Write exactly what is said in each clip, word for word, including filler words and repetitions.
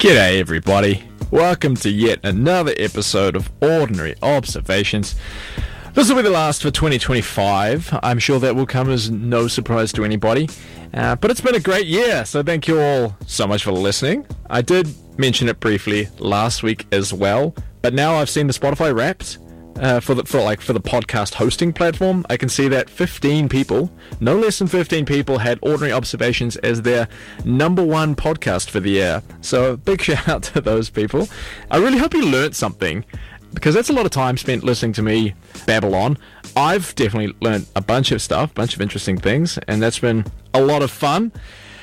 G'day everybody, welcome to yet another episode of Ordinary Observations. This will be the last for twenty twenty-five. I'm sure that will come as no surprise to anybody. Uh, but it's been a great year, so thank you all so much for listening. I did mention it briefly last week as well, but now I've seen the Spotify Wrapped uh, for the for like for the podcast hosting platform. I can see that fifteen people, no less than fifteen people, had Ordinary Observations as their number one podcast for the year. So big shout out to those people. I really hope you learnt something, because that's a lot of time spent listening to me babble on. I've definitely learned a bunch of stuff, a bunch of interesting things, and that's been a lot of fun.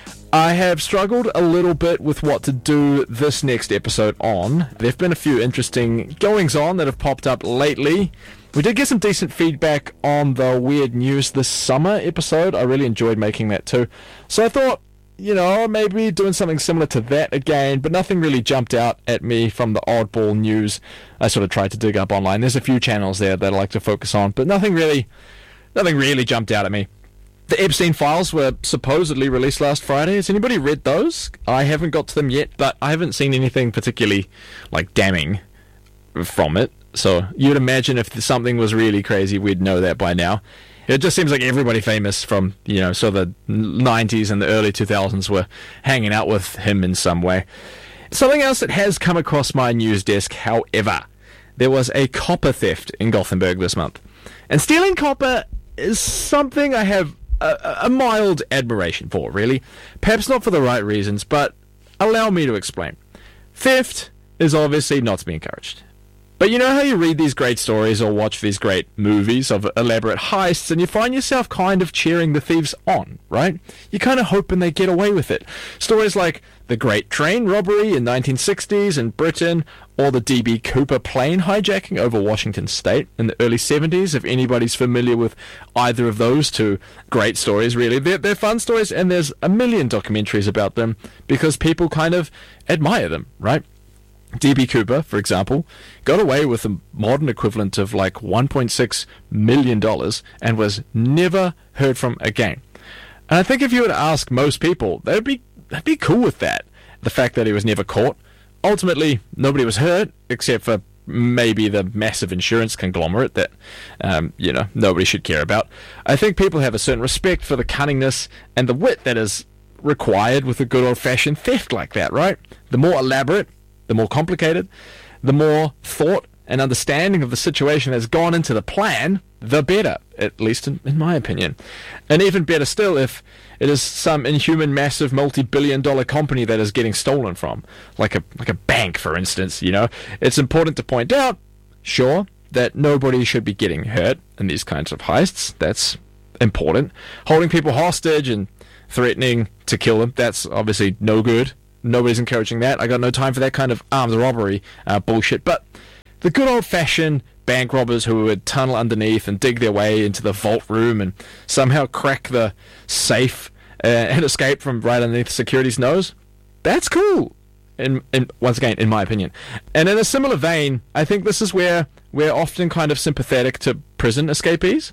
I have struggled a little bit with what to do this next episode on. There have been a few interesting goings-on that have popped up lately. We did get some decent feedback on the Weird News this summer episode. I really enjoyed making that too. So I thought, you know, maybe doing something similar to that again, but nothing really jumped out at me from the oddball news I sort of tried to dig up online. There's a few channels there that I like to focus on, but nothing really, nothing really jumped out at me. The Epstein files were supposedly released last Friday. Has anybody read those? I haven't got to them yet, but I haven't seen anything particularly, like, damning from it. So you'd imagine if something was really crazy, we'd know that by now. It just seems like everybody famous from, you know, so the nineties and the early two thousands were hanging out with him in some way. Something else that has come across my news desk, however, there was a copper theft in Gothenburg this month. And stealing copper is something I have a, a mild admiration for, really. Perhaps not for the right reasons, but allow me to explain. Theft is obviously not to be encouraged. But you know how you read these great stories or watch these great movies of elaborate heists and you find yourself kind of cheering the thieves on, right? You're kind of hoping they get away with it. Stories like the Great Train Robbery in nineteen sixties in Britain, or the D B Cooper plane hijacking over Washington State in the early seventies, if anybody's familiar with either of those two great stories, really. They're, they're fun stories, and there's a million documentaries about them because people kind of admire them, right? D B Cooper, for example, got away with the modern equivalent of like one point six million dollars and was never heard from again. And I think if you were to ask most people, they'd be, they'd be cool with that. The fact that he was never caught. Ultimately, nobody was hurt, except for maybe the massive insurance conglomerate that, um, you know, nobody should care about. I think people have a certain respect for the cunningness and the wit that is required with a good old-fashioned theft like that, right? The more elaborate, the more complicated, the more thought and understanding of the situation has gone into the plan, the better, at least in, in my opinion. And even better still if it is some inhuman, massive, multi-billion dollar company that is getting stolen from, like a like a bank, for instance, you know. It's important to point out, sure, that nobody should be getting hurt in these kinds of heists. That's important. Holding people hostage and threatening to kill them, that's obviously no good. Nobody's encouraging that. I got no time for that kind of armed robbery uh, bullshit. But the good old-fashioned bank robbers who would tunnel underneath and dig their way into the vault room and somehow crack the safe uh, and escape from right underneath security's nose, that's cool. In, in, once again, in my opinion. And in a similar vein, I think this is where we're often kind of sympathetic to prison escapees.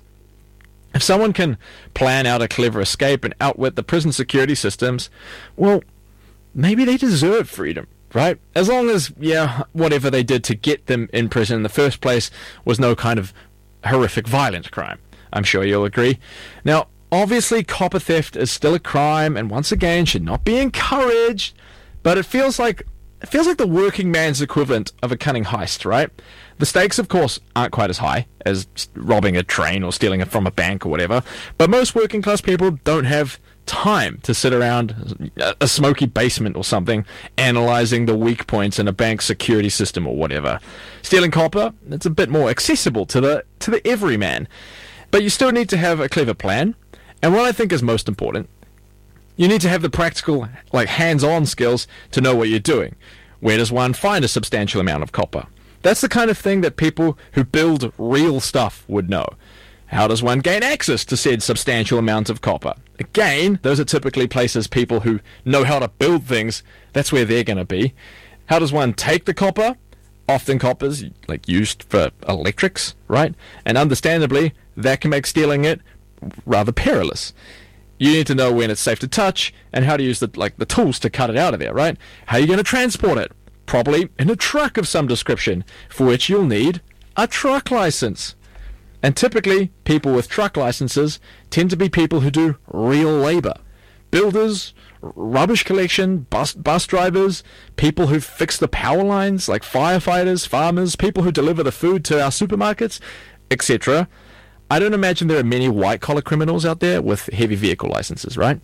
If someone can plan out a clever escape and outwit the prison security systems, well, maybe they deserve freedom, right? As long as, yeah, whatever they did to get them in prison in the first place was no kind of horrific violent crime. I'm sure you'll agree. Now, obviously, copper theft is still a crime and once again should not be encouraged, but it feels like it feels like the working man's equivalent of a cunning heist, right? The stakes, of course, aren't quite as high as robbing a train or stealing it from a bank or whatever, but most working class people don't have time to sit around a smoky basement or something analyzing the weak points in a bank security system or whatever. Stealing copper, it's a bit more accessible to the to the everyman, but you still need to have a clever plan. And what I think is most important, you need to have the practical, like hands-on skills to know what you're doing. Where does one find a substantial amount of copper? That's the kind of thing that people who build real stuff would know. How does one gain access to said substantial amounts of copper? Again, those are typically places people who know how to build things, that's where they're going to be. How does one take the copper? Often copper's like used for electrics, right? And understandably, that can make stealing it rather perilous. You need to know when it's safe to touch and how to use the like the tools to cut it out of there, right? How are you going to transport it? Probably in a truck of some description, for which you'll need a truck license. And typically, people with truck licenses tend to be people who do real labor. Builders, rubbish collection, bus, bus drivers, people who fix the power lines, like firefighters, farmers, people who deliver the food to our supermarkets, et cetera. I don't imagine there are many white-collar criminals out there with heavy vehicle licenses, right?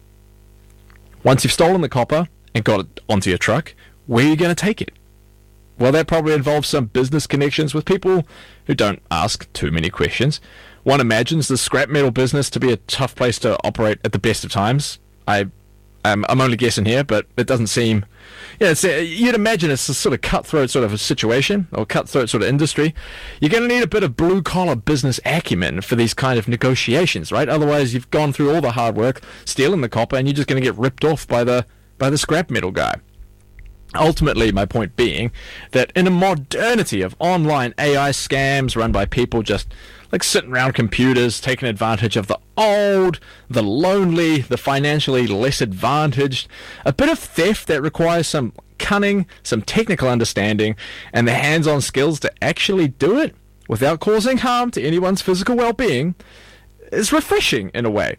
Once you've stolen the copper and got it onto your truck, where are you going to take it? Well, that probably involves some business connections with people who don't ask too many questions. One imagines the scrap metal business to be a tough place to operate at the best of times. I, I'm, I'm only guessing here, but it doesn't seem... Yeah, it's, uh, you'd imagine it's a sort of cutthroat sort of a situation, or cutthroat sort of industry. You're going to need a bit of blue-collar business acumen for these kind of negotiations, right? Otherwise, you've gone through all the hard work, stealing the copper, and you're just going to get ripped off by the by the scrap metal guy. Ultimately, my point being that in a modernity of online A I scams run by people just like sitting around computers, taking advantage of the old, the lonely, the financially less advantaged, a bit of theft that requires some cunning, some technical understanding, and the hands-on skills to actually do it without causing harm to anyone's physical well-being is refreshing in a way,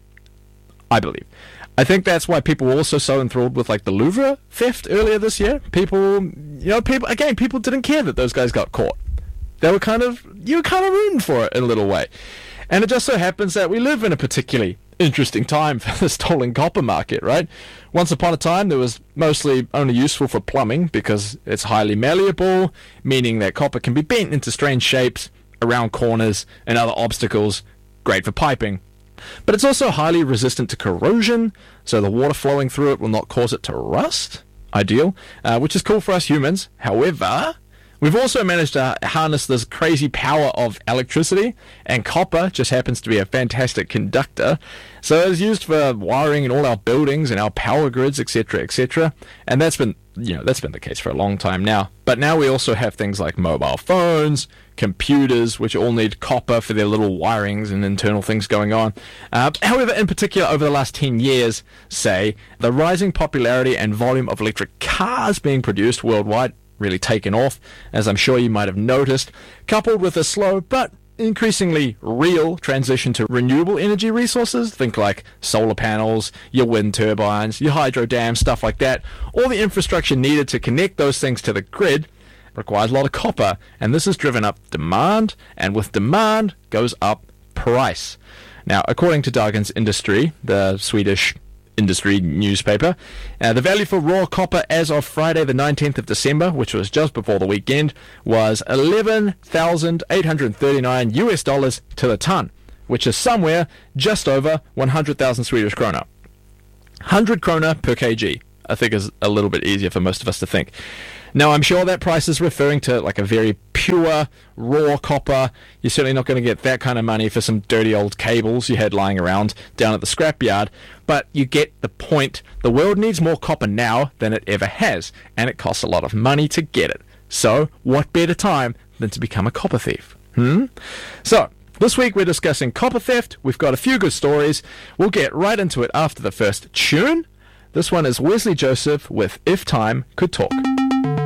I believe. I think that's why people were also so enthralled with like the Louvre theft earlier this year. People, you know, people again, people didn't care that those guys got caught. They were kind of, you were kind of rooting for it in a little way. And it just so happens that we live in a particularly interesting time for the stolen copper market, right? Once upon a time, it was mostly only useful for plumbing because it's highly malleable, meaning that copper can be bent into strange shapes around corners and other obstacles, great for piping. But it's also highly resistant to corrosion, so the water flowing through it will not cause it to rust. Ideal, uh, which is cool for us humans. However, we've also managed to harness this crazy power of electricity, and copper just happens to be a fantastic conductor. So it's used for wiring in all our buildings and our power grids, et cetera, et cetera. And that's been, you know, that's been the case for a long time now. But now we also have things like mobile phones, computers, which all need copper for their little wirings and internal things going on. Uh, however, in particular, over the last ten years, say, the rising popularity and volume of electric cars being produced worldwide really taken off, as I'm sure you might have noticed, coupled with a slow but increasingly real transition to renewable energy resources, think like solar panels, your wind turbines, your hydro dams, stuff like that. All the infrastructure needed to connect those things to the grid requires a lot of copper, and this has driven up demand, and with demand goes up price. Now, according to Dagens Industri, the Swedish industry newspaper, uh, the value for raw copper as of Friday the nineteenth of December, which was just before the weekend, was eleven thousand eight hundred thirty-nine U S dollars to the ton, which is somewhere just over one hundred thousand Swedish krona. one hundred krona per kg, I think is a little bit easier for most of us to think. Now, I'm sure that price is referring to like a very pure, raw copper. You're certainly not going to get that kind of money for some dirty old cables you had lying around down at the scrapyard. But you get the point. The world needs more copper now than it ever has, and it costs a lot of money to get it. So, what better time than to become a copper thief? Hmm? So, this week we're discussing copper theft. We've got a few good stories. We'll get right into it after the first tune. This one is Wesley Joseph with If Time Could Talk.